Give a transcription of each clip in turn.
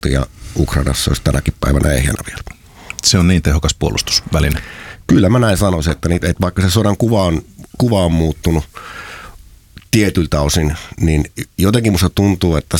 ja Ukrainassa olisi tänäkin päivänä ehjänä vielä. Se on niin tehokas puolustusväline. Kyllä mä näin sanoisin, että vaikka se sodan kuva on muuttunut tietyltä osin, niin jotenkin musta tuntuu, että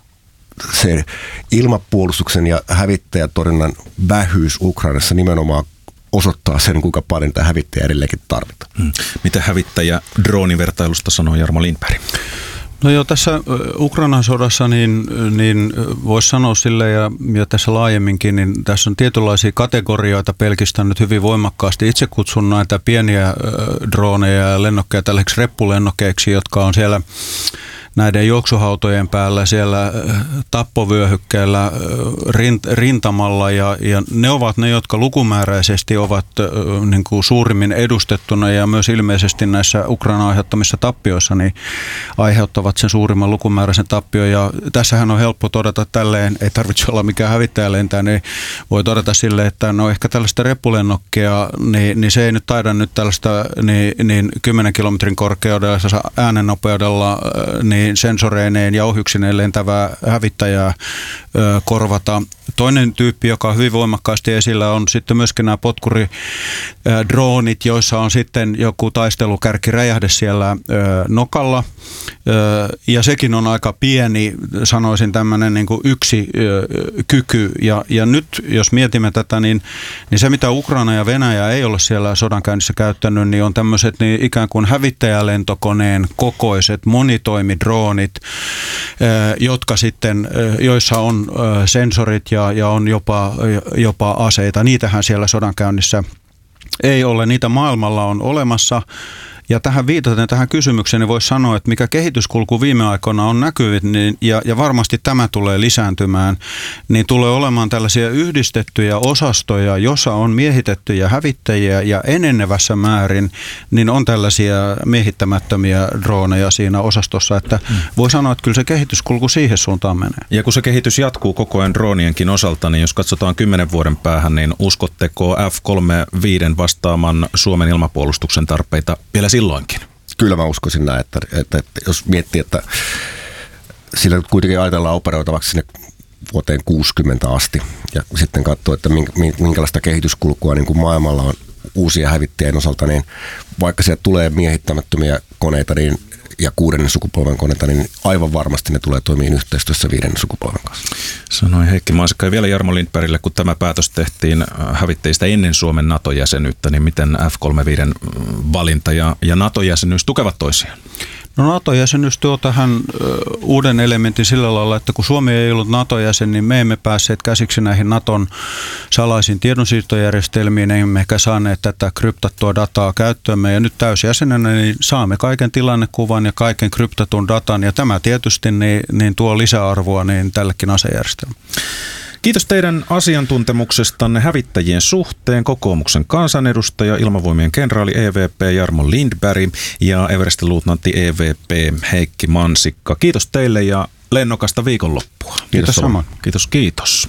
se ilmapuolustuksen ja hävittäjätorjunnan vähyys Ukrainassa nimenomaan osoittaa sen, kuinka paljon niitä hävittäjä edelleenkin tarvitaan. Mitä hävittäjä-droonivertailusta sanoo Jarmo Lindberg? No joo, tässä Ukrainan sodassa niin voisi sanoa sille ja tässä laajemminkin, niin tässä on tietynlaisia kategorioita pelkistänyt hyvin voimakkaasti. Itse kutsun näitä pieniä drooneja ja lennokkeja tällaiseksi reppulennokeiksi, jotka on siellä näiden juoksuhautojen päällä siellä tappovyöhykkeellä rintamalla ja ne ovat ne, jotka lukumääräisesti ovat niin kuin suurimmin edustettuna ja myös ilmeisesti näissä Ukrainan aiheuttamissa tappioissa niin aiheuttavat sen suurimman lukumääräisen tappion ja tässähän on helppo todeta tälleen, ei tarvitse olla mikään hävittäjälentää, niin voi todeta sille, että no ehkä tällaista reppulennokkia, niin se ei nyt taida nyt tällaista niin 10 kilometrin korkeudella äänennopeudella niin sensoreineen ja ohjuksineen lentävää hävittäjää korvata. Toinen tyyppi, joka on hyvin voimakkaasti esillä, on sitten myöskin nämä potkuridroonit, joissa on sitten joku taistelukärkiräjähde siellä nokalla. Ja sekin on aika pieni, sanoisin tämmöinen niin kuin yksi kyky. Ja nyt, jos mietimme tätä, niin se mitä Ukraina ja Venäjä ei ole siellä sodankäynnissä käyttänyt, niin on tämmöiset niin ikään kuin hävittäjälentokoneen kokoiset monitoimidroonit, jotka sitten, joissa on sensorit ja on jopa aseita. Niitähän siellä sodankäynnissä ei ole. Niitä maailmalla on olemassa. Ja tähän viitaten tähän kysymykseen niin voisi sanoa, että mikä kehityskulku viime aikoina on näkynyt niin, ja varmasti tämä tulee lisääntymään, niin tulee olemaan tällaisia yhdistettyjä osastoja, jossa on miehitettyjä hävittäjiä ja enenevässä määrin niin on tällaisia miehittämättömiä drooneja siinä osastossa, että voi sanoa, että kyllä se kehityskulku siihen suuntaan menee. Ja kun se kehitys jatkuu koko ajan droonienkin osalta, niin jos katsotaan 10 vuoden päähän, niin uskotteko F-35 vastaamaan Suomen ilmapuolustuksen tarpeita vielä silloinkin? Kyllä mä uskoisin näin, että jos miettii, että sillä kuitenkin ajatellaan operoitavaksi sinne vuoteen 60 asti ja sitten katsoo, että minkälaista kehityskulkua niin kuin maailmalla on uusia hävittäjien osalta, niin vaikka sieltä tulee miehittämättömiä koneita niin, ja 6. sukupolven koneita, niin aivan varmasti ne tulee toimimaan yhteistyössä 5. sukupolven kanssa. Sanoi Heikki Mansikka. Ja vielä Jarmo Lindbergille, kun tämä päätös tehtiin hävittäjistä ennen Suomen NATO-jäsenyyttä, niin miten F-35 valinta ja NATO-jäsenyys tukevat toisiaan? No NATO-jäsenyys tuo tähän uuden elementin sillä lailla, että kun Suomi ei ollut NATO-jäsen, niin me emme päässeet käsiksi näihin NATOn salaisiin tiedonsiirtojärjestelmiin, emmekä saaneet tätä kryptattua dataa käyttöömme. Ja nyt täysjäsenenä niin saamme kaiken tilannekuvan ja kaiken kryptatun datan, ja tämä tietysti niin tuo lisäarvoa niin tällekin asejärjestelmälle. Kiitos teidän asiantuntemuksestanne hävittäjien suhteen kokoomuksen kansanedustaja, ilmavoimien kenraali EVP Jarmo Lindberg ja Everestin luutnantti EVP Heikki Mansikka. Kiitos teille ja lennokasta viikonloppua. Kiitos samoin. Kiitos.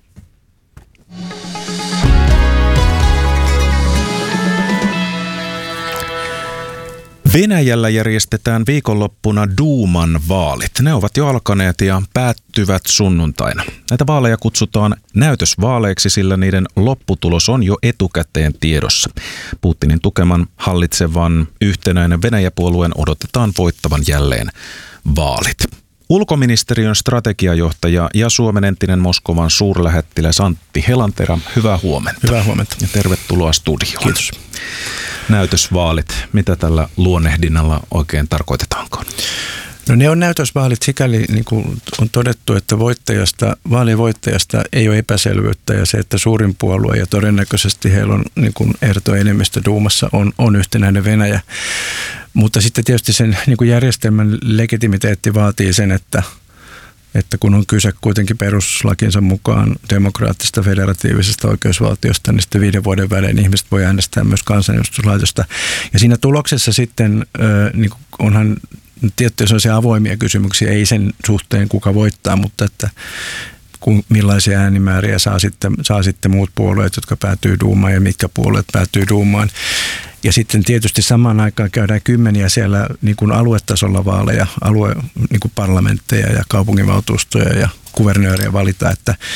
Venäjällä järjestetään viikonloppuna Duuman vaalit. Ne ovat jo alkaneet ja päättyvät sunnuntaina. Näitä vaaleja kutsutaan näytösvaaleiksi, sillä niiden lopputulos on jo etukäteen tiedossa. Putinin tukeman hallitsevan yhtenäinen Venäjä-puolueen odotetaan voittavan jälleen vaalit. Ulkoministeriön strategiajohtaja ja Suomen entinen Moskovan suurlähettiläs Antti Helanterä, hyvää huomenta. Hyvää huomenta. Ja tervetuloa studioon. Kiitos. Näytösvaalit, mitä tällä luonnehdinnalla oikein tarkoitetaankaan? No ne on näytösvaalit sikäli, niin kuin on todettu, että vaalien voittajasta ei ole epäselvyyttä ja se, että suurin puolue ja todennäköisesti heillä on niin kuin ehdoton enemmistö Duumassa on yhtenäinen Venäjä. Mutta sitten tietysti sen niin kuin järjestelmän legitimiteetti vaatii sen, että kun on kyse kuitenkin perustuslakinsa mukaan demokraattisesta federatiivisesta oikeusvaltiosta, niin sitten 5 vuoden välein ihmiset voi äänestää myös kansanedustuslaitosta. Ja siinä tuloksessa sitten niin onhan tiettyjä sellaisia avoimia kysymyksiä, ei sen suhteen kuka voittaa, mutta että millaisia äänimääriä saa sitten muut puolueet, jotka päätyy Duumaan ja mitkä puolueet päätyy Duumaan. Ja sitten tietysti samaan aikaan käydään kymmeniä siellä niin kuin aluetasolla vaaleja, niin kuin parlamentteja ja kaupunginvaltuustoja ja kuvernööriä valita, että